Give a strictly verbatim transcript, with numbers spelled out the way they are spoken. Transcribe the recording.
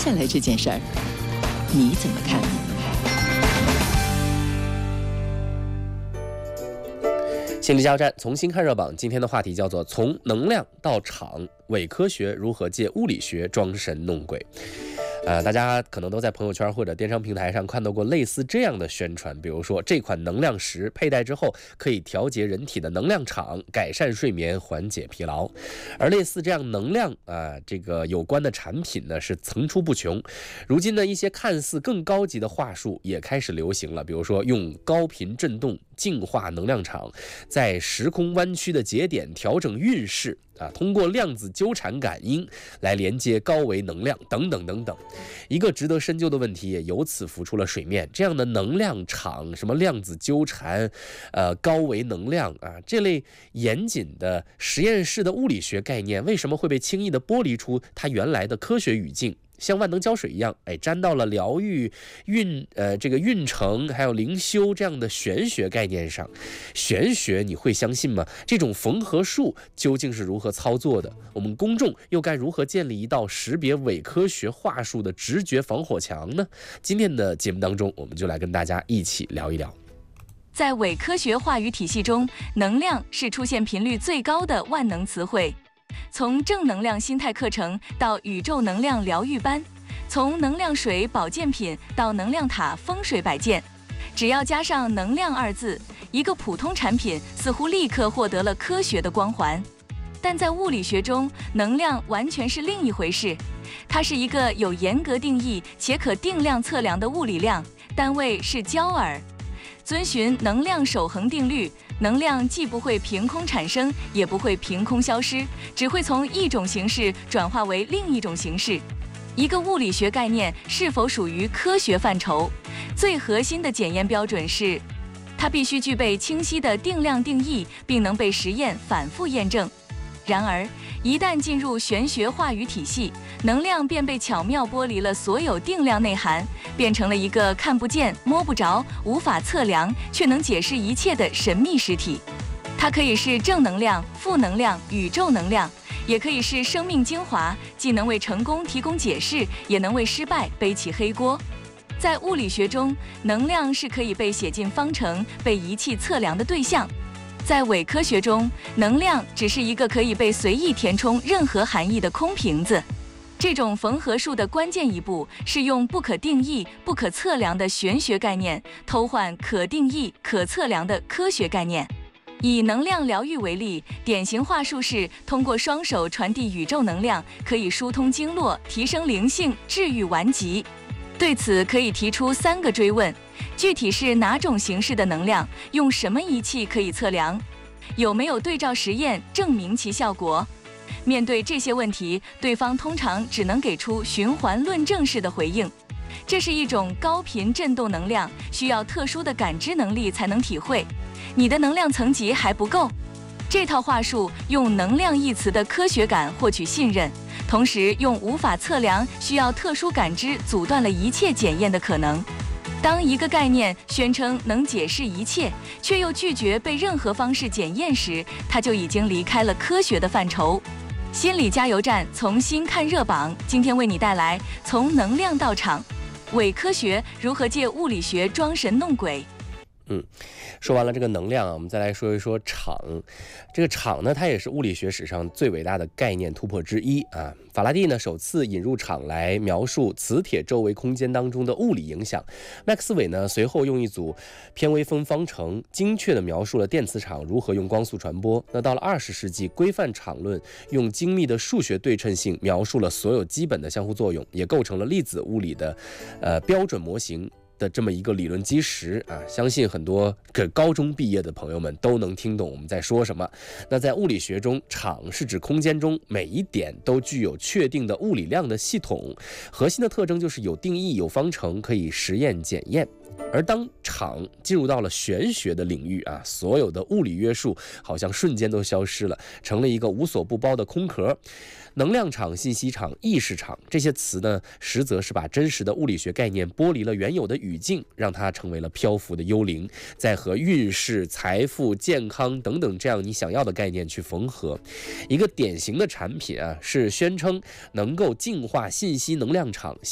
下来这件事儿，你怎么看？ 心理加油站重新看热榜，今天的话题叫做从能量到场，伪科学如何借物理学装神弄鬼。呃，大家可能都在朋友圈或者电商平台上看到过类似这样的宣传，比如说这款能量石佩戴之后可以调节人体的能量场，改善睡眠，缓解疲劳。而类似这样能量啊、呃，这个有关的产品呢是层出不穷。如今呢，一些看似更高级的话术也开始流行了，比如说用高频振动净化能量场，在时空弯曲的节点调整运势啊，通过量子纠缠感应来连接高维能量等等等等。一个值得深究的问题也由此浮出了水面，这样的能量场，什么量子纠缠呃，高维能量啊，这类严谨的实验室的物理学概念为什么会被轻易的剥离出它原来的科学语境，像万能胶水一样，哎，沾到了疗愈、运呃这个运程还有灵修这样的玄学概念上。玄学你会相信吗？这种缝合术究竟是如何操作的？我们公众又该如何建立一道识别伪科学话术的直觉防火墙呢？今天的节目当中，我们就来跟大家一起聊一聊。 在伪科学话语体系中，能量是出现频率最高的万能词汇。从正能量心态课程到宇宙能量疗愈班，从能量水保健品到能量塔风水摆件，只要加上能量二字，一个普通产品似乎立刻获得了科学的光环。但在物理学中，能量完全是另一回事，它是一个有严格定义且可定量测量的物理量，单位是焦耳。遵循能量守恒定律，能量既不会凭空产生，也不会凭空消失，只会从一种形式转化为另一种形式。一个物理学概念是否属于科学范畴，最核心的检验标准是，它必须具备清晰的定量定义，并能被实验反复验证。然而，一旦进入玄学话语体系，能量便被巧妙剥离了所有定量内涵，变成了一个看不见、摸不着、无法测量，却能解释一切的神秘实体。它可以是正能量、负能量、宇宙能量，也可以是生命精华，既能为成功提供解释，也能为失败背起黑锅。在物理学中，能量是可以被写进方程、被仪器测量的对象。在伪科学中，能量只是一个可以被随意填充任何含义的空瓶子。这种缝合术的关键一步是用不可定义、不可测量的玄学概念偷换可定义、可测量的科学概念。以能量疗愈为例，典型话术是通过双手传递宇宙能量，可以疏通经络、提升灵性、治愈顽疾。对此可以提出三个追问：具体是哪种形式的能量？用什么仪器可以测量？有没有对照实验证明其效果？面对这些问题，对方通常只能给出循环论证式的回应。这是一种高频振动能量，需要特殊的感知能力才能体会。你的能量层级还不够。这套话术用能量一词的科学感获取信任，同时用无法测量、需要特殊感知阻断了一切检验的可能。当一个概念宣称能解释一切，却又拒绝被任何方式检验时，它就已经离开了科学的范畴。心理加油站重新看热榜，今天为你带来从能量到场，伪科学如何借物理学装神弄鬼。 嗯，说完了这个能量啊，我们再来说一说场。这个场呢，它也是物理学史上最伟大的概念突破之一啊。法拉第呢首次引入场来描述磁铁周围空间当中的物理影响。麦克斯韦呢随后用一组偏微分方程精确地描述了电磁场如何用光速传播。那到了二十世纪，规范场论用精密的数学对称性描述了所有基本的相互作用，也构成了粒子物理的呃标准模型的这么一个理论基石啊，相信很多个高中毕业的朋友们都能听懂我们在说什么。那在物理学中，场是指空间中每一点都具有确定的物理量的系统，核心的特征就是有定义、有方程，可以实验检验。而当场进入到了玄学的领域啊，所有的物理约束好像瞬间都消失了，成了一个无所不包的空壳。能量场、信息场、意识场这些词呢，实则是把真实的物理学概念剥离了原有的语境，让它成为了漂浮的幽灵，再和运势、财富、健康等等这样你想要的概念去缝合。一个典型的产品啊，是宣称能够净化信息能量场，